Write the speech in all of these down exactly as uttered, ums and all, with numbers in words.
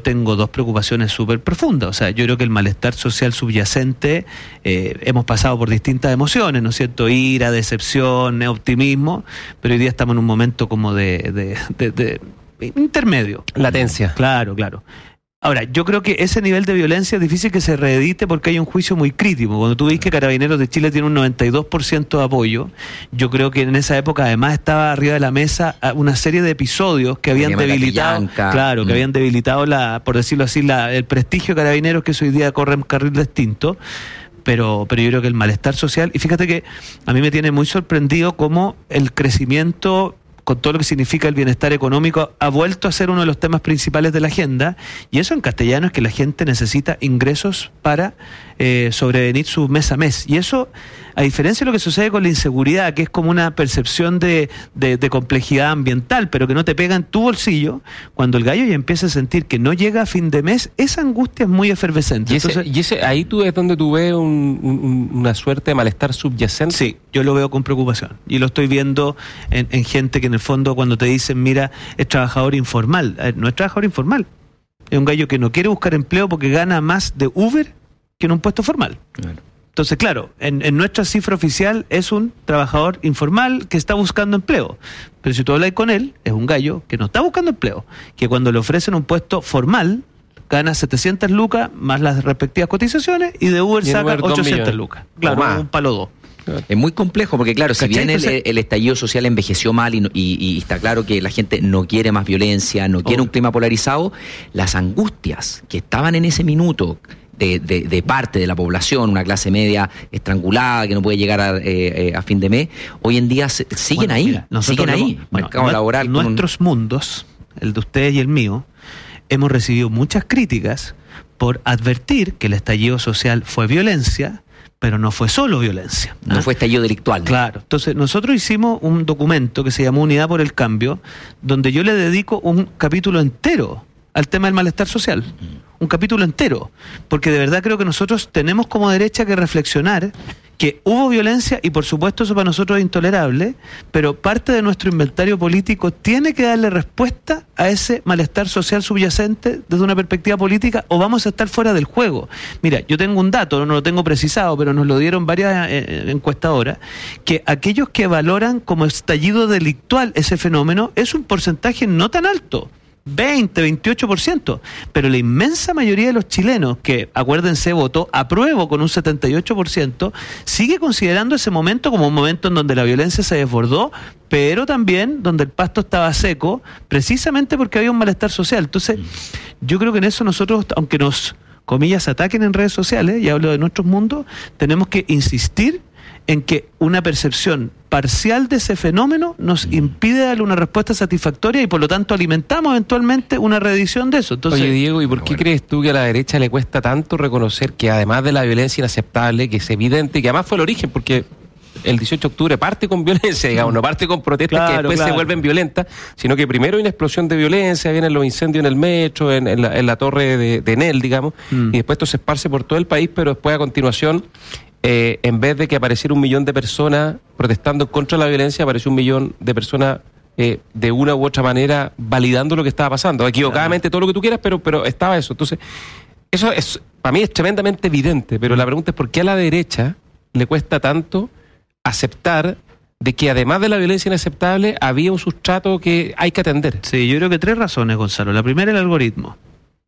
tengo dos preocupaciones súper profundas. O sea, yo creo que el malestar social subyacente, eh, hemos pasado por distintas emociones, ¿no es cierto? Ira, decepción, optimismo, pero hoy día estamos en un momento como de, de, de, de, de intermedio. Latencia. Claro, claro. Ahora, yo creo que ese nivel de violencia es difícil que se reedite porque hay un juicio muy crítico. Cuando tú ves que Carabineros de Chile tiene un noventa y dos por ciento de apoyo, yo creo que en esa época además estaba arriba de la mesa una serie de episodios que habían debilitado, claro, mm. que habían debilitado la, por decirlo así, la, el prestigio de Carabineros, que hoy día corre en carril distinto. Pero, pero yo creo que el malestar social, y fíjate que a mí me tiene muy sorprendido cómo el crecimiento, con todo lo que significa el bienestar económico, ha vuelto a ser uno de los temas principales de la agenda, y eso en castellano es que la gente necesita ingresos para eh, sobrevenir su mes a mes, y eso, a diferencia de lo que sucede con la inseguridad, que es como una percepción de, de, de complejidad ambiental, pero que no te pega en tu bolsillo, cuando el gallo ya empieza a sentir que no llega a fin de mes, esa angustia es muy efervescente. Y, ese, Entonces, y ese, ahí tú es donde tú ves un, un, una suerte de malestar subyacente. Sí, yo lo veo con preocupación, y lo estoy viendo en, en gente que en el fondo cuando te dicen, mira, es trabajador informal, no es trabajador informal, es un gallo que no quiere buscar empleo porque gana más de Uber que en un puesto formal. Claro. Entonces, claro, en, en nuestra cifra oficial es un trabajador informal que está buscando empleo, pero si tú hablas con él, es un gallo que no está buscando empleo, que cuando le ofrecen un puesto formal, gana setecientas lucas más las respectivas cotizaciones y de Uber y saca Uber ochocientas lucas. Claro, un palo dos. Es muy complejo porque, claro, si bien el, el estallido social envejeció mal y, y, y está claro que la gente no quiere más violencia, no quiere oh. un clima polarizado, las angustias que estaban en ese minuto de, de, de parte de la población, una clase media estrangulada que no puede llegar a, eh, a fin de mes, hoy en día se, siguen bueno, ahí, mira, siguen ahí. Hemos, bueno, mercado laboral. Nuestros un... mundos, el de ustedes y el mío, hemos recibido muchas críticas por advertir que el estallido social fue violencia, pero no fue solo violencia. No ¿ah? fue estallido delictual. ¿no? Claro. Entonces, nosotros hicimos un documento que se llamó Unidad por el Cambio, donde yo le dedico un capítulo entero al tema del malestar social. Mm. Un capítulo entero. Porque de verdad creo que nosotros tenemos como derecha que reflexionar que hubo violencia y por supuesto eso para nosotros es intolerable, pero parte de nuestro inventario político tiene que darle respuesta a ese malestar social subyacente desde una perspectiva política o vamos a estar fuera del juego. Mira, yo tengo un dato, no lo tengo precisado, pero nos lo dieron varias eh, encuestadoras, que aquellos que valoran como estallido delictual ese fenómeno es un porcentaje no tan alto. veinte, veintiocho por ciento, pero la inmensa mayoría de los chilenos, que acuérdense votó apruebo con un setenta y ocho por ciento, sigue considerando ese momento como un momento en donde la violencia se desbordó, pero también donde el pasto estaba seco, precisamente porque había un malestar social. Entonces, yo creo que en eso nosotros, aunque nos, comillas, ataquen en redes sociales, y hablo de nuestros mundos, tenemos que insistir en que una percepción parcial de ese fenómeno nos impide darle una respuesta satisfactoria y por lo tanto alimentamos eventualmente una reedición de eso. Entonces, oye, Diego, ¿y por qué bueno. crees tú que a la derecha le cuesta tanto reconocer que además de la violencia inaceptable, que es evidente, que además fue el origen, porque el dieciocho de octubre parte con violencia, digamos, no parte con protestas claro, que después claro. se vuelven violentas, sino que primero hay una explosión de violencia, vienen los incendios en el metro, en, en, la, en la torre de, de Enel, digamos, mm. y después esto se esparce por todo el país, pero después a continuación... Eh, en vez de que apareciera un millón de personas protestando contra la violencia, apareció un millón de personas eh, de una u otra manera validando lo que estaba pasando. Equivocadamente, todo lo que tú quieras, pero, pero estaba eso. Entonces, eso es para mí es tremendamente evidente, pero la pregunta es por qué a la derecha le cuesta tanto aceptar de que además de la violencia inaceptable había un sustrato que hay que atender. Sí, yo creo que tres razones, Gonzalo. La primera, el algoritmo.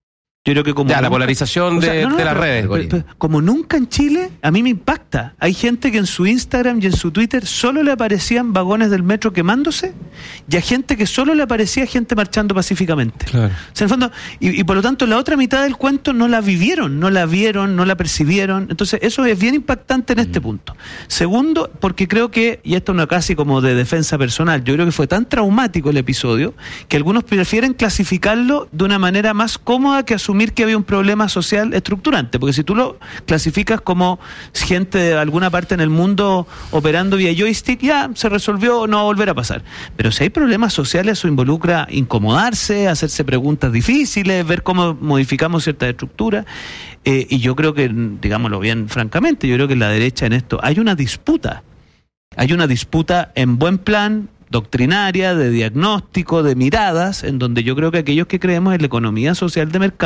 Yo creo que como ya, nunca, la polarización de, o sea, no, no, de las pero, redes. Pero, pero, como nunca en Chile, a mí me impacta. Hay gente que en su Instagram y en su Twitter solo le aparecían vagones del metro quemándose y a gente que solo le aparecía gente marchando pacíficamente. Claro. O sea, en el fondo, y, y por lo tanto la otra mitad del cuento no la vivieron, no la vieron, no la percibieron. Entonces eso es bien impactante en mm. este punto. Segundo, porque creo que, y esto no es casi como de defensa personal, yo creo que fue tan traumático el episodio que algunos prefieren clasificarlo de una manera más cómoda que asumir que había un problema social estructurante, porque si tú lo clasificas como gente de alguna parte en el mundo operando vía joystick, ya se resolvió, no va a volver a pasar. Pero si hay problemas sociales, eso involucra incomodarse, hacerse preguntas difíciles, ver cómo modificamos ciertas estructuras, eh, y yo creo que, digámoslo bien francamente, yo creo que en la derecha en esto hay una disputa, hay una disputa en buen plan, doctrinaria, de diagnóstico, de miradas, en donde yo creo que aquellos que creemos en la economía social de mercado